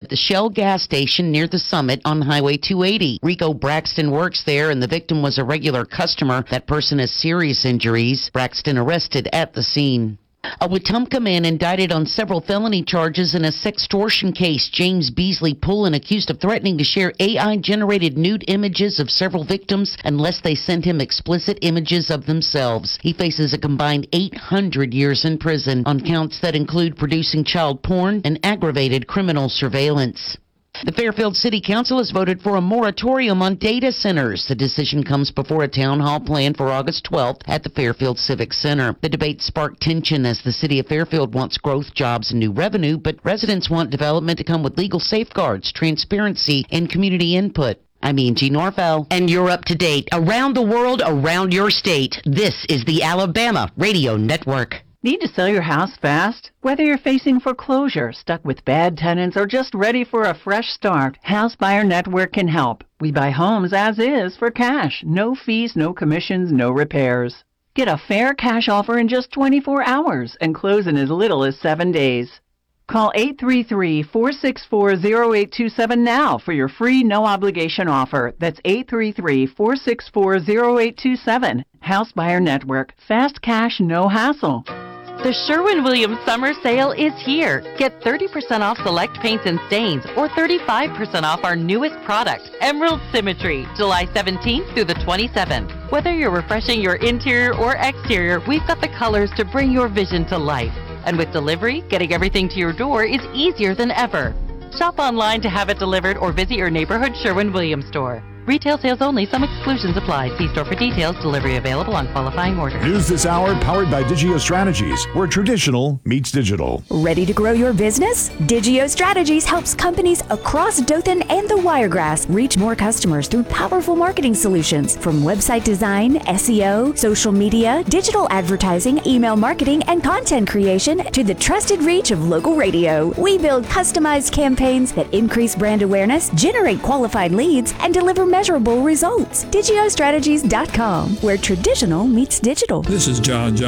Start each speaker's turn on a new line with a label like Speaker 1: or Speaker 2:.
Speaker 1: the Shell gas station near the summit on Highway 280. Rico Braxton works there, and the victim was a regular customer. That person has serious injuries. Braxton arrested at the scene. A Wetumpka man indicted on several felony charges in a sextortion case. James Beasley Pullen accused of threatening to share AI-generated nude images of several victims unless they sent him explicit images of themselves. He faces a combined 800 years in prison on counts that include producing child porn and aggravated criminal surveillance. The Fairfield City Council has voted for a moratorium on data centers. The decision comes before a town hall planned for August 12th at the Fairfield Civic Center. The debate sparked tension as the city of Fairfield wants growth, jobs, and new revenue, but residents want development to come with legal safeguards, transparency, and community input. I'm Angie Norfell, and you're up to date. Around the world, around your state, this is the Alabama Radio Network.
Speaker 2: Need to sell your house fast? Whether you're facing foreclosure, stuck with bad tenants, or just ready for a fresh start, House Buyer Network can help. We buy homes as is for cash. No fees, no commissions, no repairs. Get a fair cash offer in just 24 hours and close in as little as 7 days. Call 833-464-0827 now for your free no-obligation offer. That's 833-464-0827. House Buyer Network. Fast cash, no hassle.
Speaker 3: The Sherwin-Williams Summer Sale is here. Get 30% off select paints and stains or 35% off our newest product, Emerald Symmetry, July 17th through the 27th. Whether you're refreshing your interior or exterior, we've got the colors to bring your vision to life. And with delivery, getting everything to your door is easier than ever. Shop online to have it delivered or visit your neighborhood Sherwin-Williams store. Retail sales only. Some exclusions apply. See store for details. Delivery available on qualifying orders.
Speaker 4: News this hour powered by Digio Strategies, where traditional meets digital.
Speaker 5: Ready to grow your business? Digio Strategies helps companies across Dothan and the Wiregrass reach more customers through powerful marketing solutions, from website design, SEO, social media, digital advertising, email marketing, and content creation to the trusted reach of local radio. We build customized campaigns that increase brand awareness, generate qualified leads, and deliver measurable results. DigioStrategies.com, where traditional meets digital.
Speaker 6: This is John